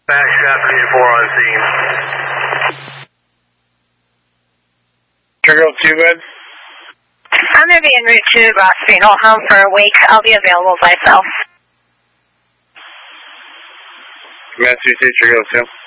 Back Japanese 4 on scene. Trigger 2, good. I'm going to be en route to Ross Funeral Home for a week. I'll be available by cell. Command 2, Trigger 2.